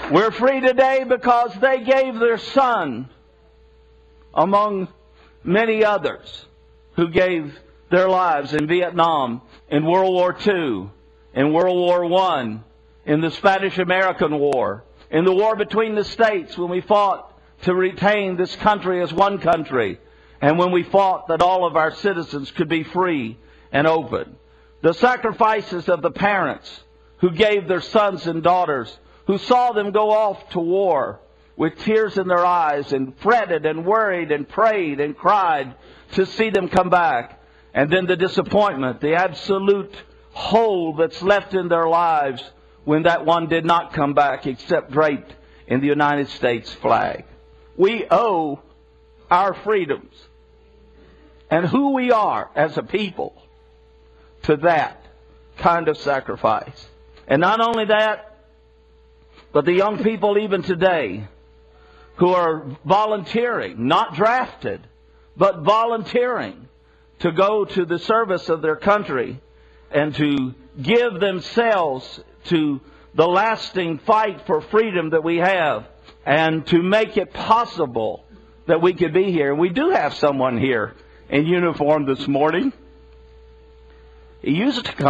We're free today because they gave their son, among many others, who gave their lives in Vietnam, in World War II, in World War I, in the Spanish-American War, in the war between the states when we fought to retain this country as one country, and when we fought that all of our citizens could be free and open. The sacrifices of the parents who gave their sons and daughters, who saw them go off to war with tears in their eyes and fretted and worried and prayed and cried to see them come back. And then the disappointment, the absolute hole that's left in their lives when that one did not come back except draped in the United States flag. We owe our freedoms and who we are as a people to that kind of sacrifice. And not only that, but the young people even today who are volunteering, not drafted, but volunteering to go to the service of their country and to give themselves to the lasting fight for freedom that we have and to make it possible that we could be here. We do have someone here in uniform this morning. He used to come